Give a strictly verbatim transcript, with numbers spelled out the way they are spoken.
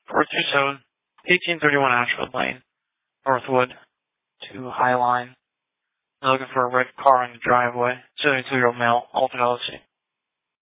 four two seven, eighteen thirty-one Ashwood Lane, Northwood, to Highline. They're looking for a red car in the driveway. seventy-two-year-old male, Alta L L C.